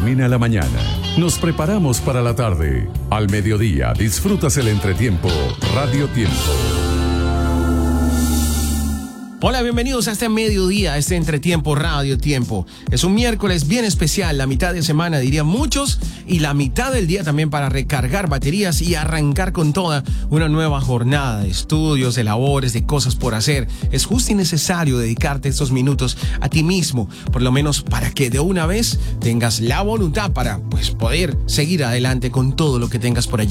termina la mañana, nos preparamos para la tarde. Al mediodía disfrutas el entretiempo Radio Tiempo. Hola, bienvenidos a este mediodía, a este entretiempo Radio Tiempo. Es un miércoles bien especial, la mitad de semana dirían muchos, y la mitad del día también para recargar baterías y arrancar con toda una nueva jornada de estudios, de labores, de cosas por hacer. Es justo y necesario dedicarte estos minutos a ti mismo, por lo menos para que de una vez tengas la voluntad para poder seguir adelante con todo lo que tengas por allí.